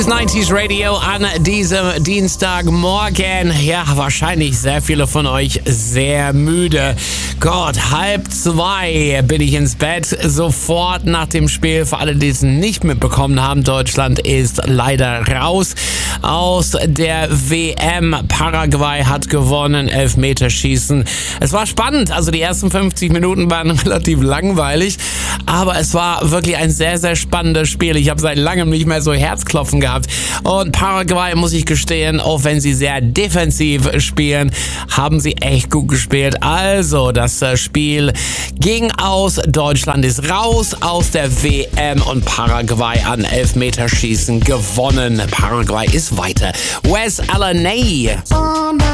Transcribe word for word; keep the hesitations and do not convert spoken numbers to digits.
achtzig neunzig Radio an diesem Dienstagmorgen. Ja, wahrscheinlich sehr viele von euch sehr müde. Gott, halb zwei bin ich ins Bett. Sofort nach dem Spiel. Für alle, die es nicht mitbekommen haben, Deutschland ist leider raus aus der W M. Paraguay hat gewonnen, Elfmeterschießen. Es war spannend, also die ersten fünfzig Minuten waren relativ langweilig, aber es war wirklich ein sehr, sehr spannendes Spiel. Ich habe seit langem nicht mehr so Herzklopfen gehabt. Und Paraguay, muss ich gestehen, auch wenn sie sehr defensiv spielen, haben sie echt gut gespielt. Also, das Spiel ging aus. Deutschland ist raus aus der W M und Paraguay an Elfmeterschießen gewonnen. Paraguay ist weiter. Wes Allen